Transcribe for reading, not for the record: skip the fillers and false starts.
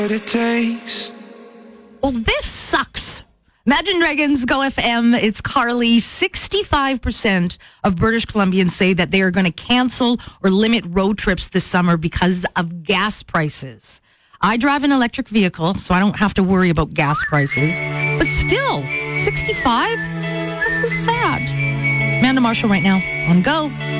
What it takes. Well, this sucks. Imagine Dragons Go FM. It's Carly. 65% of British Columbians say that they are going to cancel or limit road trips this summer because of gas prices. I drive an electric vehicle, so I don't have to worry about gas prices. But still, 65? That's so sad. Amanda Marshall right now on Go.